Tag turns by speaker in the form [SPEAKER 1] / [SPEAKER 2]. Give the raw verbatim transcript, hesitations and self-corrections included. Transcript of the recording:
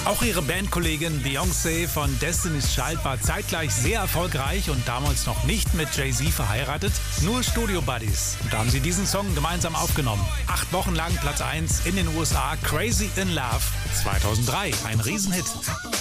[SPEAKER 1] Auch ihre Bandkollegin Beyoncé von Destiny's Child war zeitgleich sehr erfolgreich und damals noch nicht mit Jay-Z verheiratet, nur Studio-Buddies. Und da haben sie diesen Song gemeinsam aufgenommen. Acht Wochen lang Platz eins in den U S A, Crazy in Love zweitausenddrei, ein Riesenhit.